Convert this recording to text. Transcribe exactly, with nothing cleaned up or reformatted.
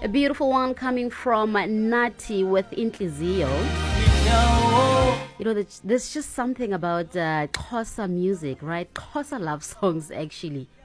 A beautiful one coming from Nati with Intlizio. You know, there's, there's just something about uh, Xhosa music, right? Xhosa love songs, actually.